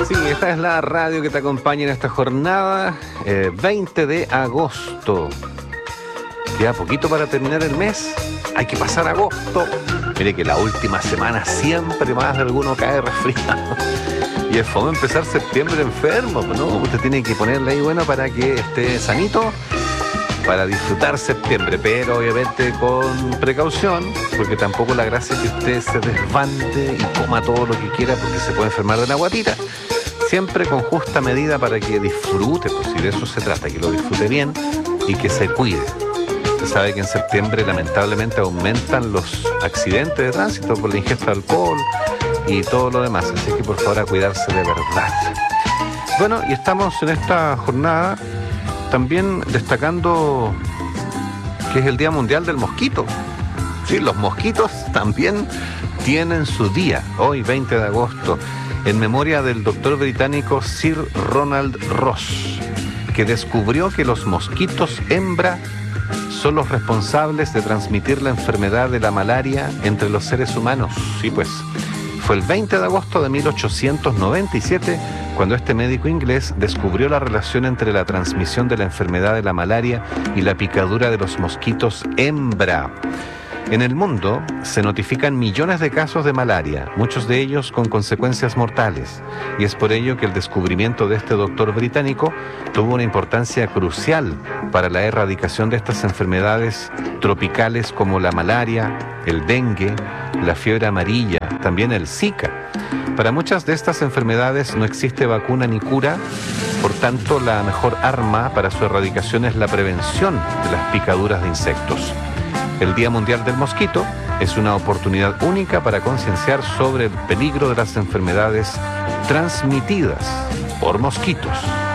Sí, esta es la radio que te acompaña en esta jornada, 20 de agosto. Queda poquito para terminar el mes, hay que pasar agosto. Mire que la última semana siempre más de alguno cae resfriado. Y es fome empezar septiembre enfermo, ¿no? Usted tiene que ponerle ahí bueno para que esté sanito, para disfrutar septiembre, pero obviamente con precaución, porque tampoco la gracia es que usted se desbande y coma todo lo que quiera porque se puede enfermar de una guatita. Siempre con justa medida para que disfrute, pues si de eso se trata, que lo disfrute bien y que se cuide. Usted sabe que en septiembre lamentablemente aumentan los accidentes de tránsito por la ingesta de alcohol y todo lo demás, así que por favor a cuidarse de verdad. Bueno, y estamos en esta jornada también destacando que es el Día Mundial del Mosquito. Sí, los mosquitos también tienen su día, hoy 20 de agosto, en memoria del doctor británico Sir Ronald Ross, que descubrió que los mosquitos hembra son los responsables de transmitir la enfermedad de la malaria entre los seres humanos. Sí, pues, fue el 20 de agosto de 1897 cuando este médico inglés descubrió la relación entre la transmisión de la enfermedad de la malaria y la picadura de los mosquitos hembra. En el mundo se notifican millones de casos de malaria, muchos de ellos con consecuencias mortales, y es por ello que el descubrimiento de este doctor británico tuvo una importancia crucial para la erradicación de estas enfermedades tropicales como la malaria, el dengue, la fiebre amarilla, también el Zika. Para muchas de estas enfermedades no existe vacuna ni cura, por tanto la mejor arma para su erradicación es la prevención de las picaduras de insectos. El Día Mundial del Mosquito es una oportunidad única para concienciar sobre el peligro de las enfermedades transmitidas por mosquitos.